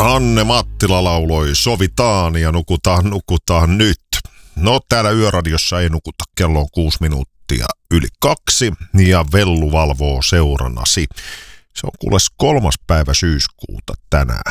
Anne Mattila lauloi Sovitaan ja nukutaan nyt. No täällä Yöradiossa ei nukuta, kello on 6 minuuttia yli 2 ja Vellu valvoo seurannasi. Se on kuules 3. päivä syyskuuta tänään.